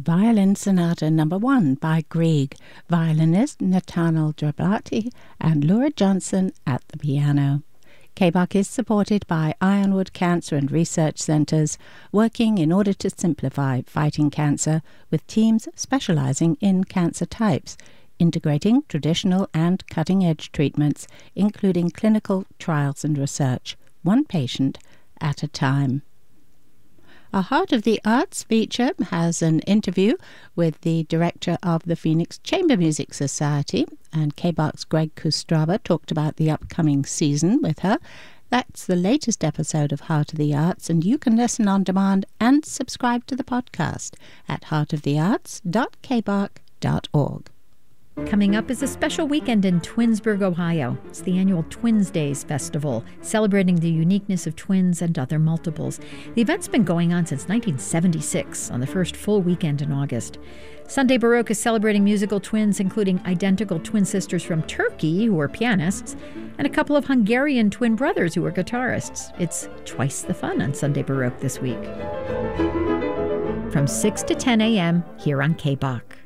Violin Sonata No. 1 by Grieg, violinist Nathaniel Drabati and Laura Johnson at the piano. KBAC is supported by Ironwood Cancer and Research Centres, working in order to simplify fighting cancer with teams specialising in cancer types, integrating traditional and cutting-edge treatments, including clinical trials and research, one patient at a time. Our Heart of the Arts feature has an interview with the director of the Phoenix Chamber Music Society, and KBAC's Greg Kustraba talked about the upcoming season with her. That's the latest episode of Heart of the Arts, and you can listen on demand and subscribe to the podcast at heartofthearts.kbac.org. Coming up is a special weekend in Twinsburg, Ohio. It's the annual Twins Days Festival, celebrating the uniqueness of twins and other multiples. The event's been going on since 1976, on the first full weekend in August. Sunday Baroque is celebrating musical twins, including identical twin sisters from Turkey, who are pianists, and a couple of Hungarian twin brothers who are guitarists. It's twice the fun on Sunday Baroque this week. From 6 to 10 a.m. here on KBAC.